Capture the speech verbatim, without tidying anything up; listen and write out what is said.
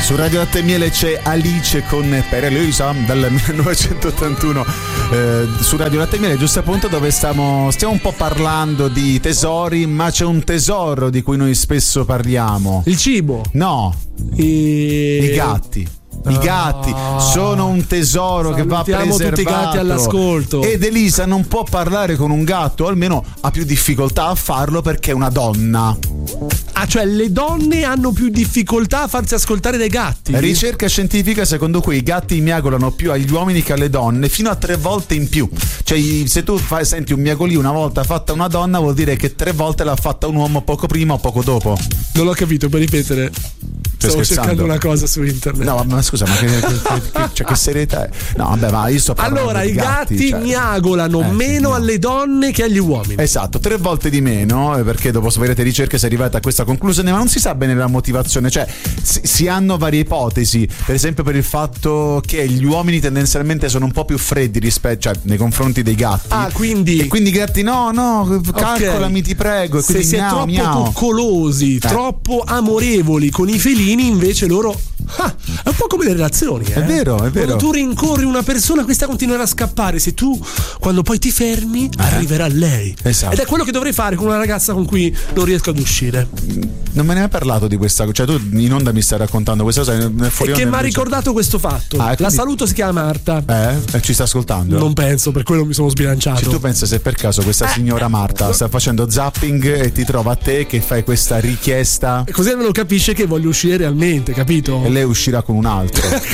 Su Radio Latte e Miele c'è Alice con Perelisa dal millenovecentottantuno, eh, su Radio Latte e Miele, giusto appunto, dove stiamo, stiamo un po' parlando di tesori, ma c'è un tesoro di cui noi spesso parliamo. Il cibo? No, e... i gatti. I gatti sono un tesoro che va preservato. Tutti i gatti all'ascolto. Ed Elisa non può parlare con un gatto, o almeno ha più difficoltà a farlo perché è una donna. Ah, cioè le donne hanno più difficoltà a farsi ascoltare dai gatti? Ricerca scientifica secondo cui i gatti miagolano più agli uomini che alle donne, fino a tre volte in più. Cioè se tu fai, senti un miagolì una volta fatta una donna, vuol dire che tre volte l'ha fatta un uomo poco prima o poco dopo. Non l'ho capito, puoi ripetere? Stavo cercando una cosa su internet. No, ma scusa, ma che, che, che, cioè, che serietà è? No, vabbè, ma io sto parlando allora, di i gatti, gatti, cioè, miagolano eh, meno sì, alle donne che agli uomini. Esatto, tre volte di meno, perché dopo sapere ricerche si è arrivata a questa conclusione, ma non si sa bene la motivazione. Cioè, si, si hanno varie ipotesi, per esempio per il fatto che gli uomini tendenzialmente sono un po' più freddi rispetto, cioè, nei confronti dei gatti. Ah, quindi e quindi i gatti no, no, calcolami, okay, ti prego. E se quindi si è miau, troppo miau. coccolosi, eh. troppo amorevoli con i felini, invece loro ah, è un po' come le relazioni, eh? È vero, è vero. Quando tu rincorri una persona, questa continuerà a scappare. Se tu, quando poi ti fermi, eh. arriverà lei. Esatto. Ed è quello che dovrei fare con una ragazza con cui non riesco ad uscire. Non me ne hai parlato di questa cosa, cioè tu in onda mi stai raccontando questa cosa nel fuori e che mi ha ricordato questo fatto. Ah, quindi... La saluto, si chiama Marta. Eh? E ci sta ascoltando? Non penso, per quello mi sono sbilanciato. Cioè, tu pensa se per caso questa eh. signora Marta sta facendo zapping e ti trova a te che fai questa richiesta? E così almeno capisce che voglio uscire realmente, capito? E lei uscirà con un altro.